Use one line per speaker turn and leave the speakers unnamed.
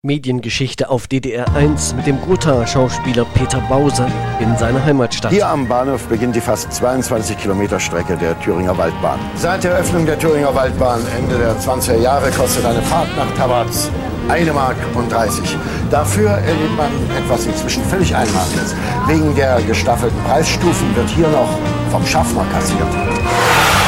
Mediengeschichte auf DDR 1 mit dem Gotha-Schauspieler Peter Bause in seiner Heimatstadt.
Hier am Bahnhof beginnt die fast 22 Kilometer Strecke der Thüringer Waldbahn. Seit der Eröffnung der Thüringer Waldbahn Ende der 20er Jahre kostet eine Fahrt nach Tabatz 1,30 Mark. Dafür erlebt man etwas inzwischen völlig Einmaliges. Wegen der gestaffelten Preisstufen wird hier noch vom Schaffner kassiert.